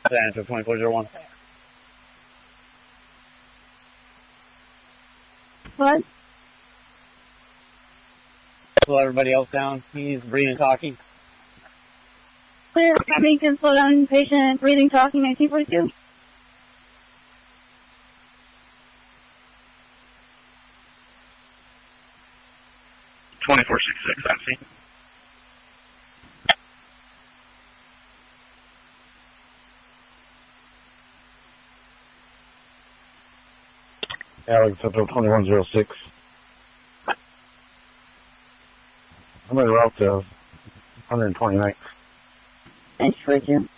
Answer 2401. What? Slow everybody else down. He's breathing, talking. Clear. Somebody can slow down patient, breathing, talking, 1942. MC. Alex Central 2106. I'm en route to 129th. Thanks for you.